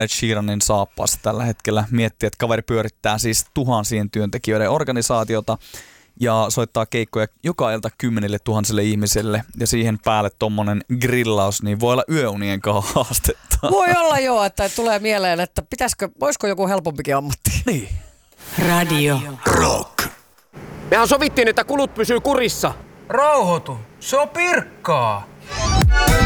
Ed Sheeranin saappaassa tällä hetkellä. Miettii, että kaveri pyörittää siis tuhansien työntekijöiden organisaatiota ja soittaa keikkoja joka ilta 10 000 ihmiselle ja siihen päälle tommonen grillaus, niin voi olla yöunien kanssa haastetta. Voi olla joo, että tulee mieleen, että voisiko joku helpompikin ammatti. Niin. Radio Mehän sovittiin, että kulut pysyy kurissa. Rauhoitu, se on Pirkkaa.